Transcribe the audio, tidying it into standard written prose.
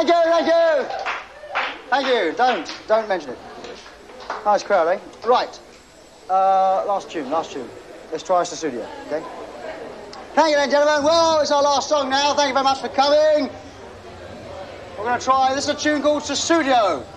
Thank you, thank you. Thank you. Don't mention it. Nice crowd, eh? Right. Last tune. Let's try Sussudio, okay? Thank you then, gentlemen. Well, it's our last song now. Thank you very much for coming. We're going to try, this is a tune called Sussudio.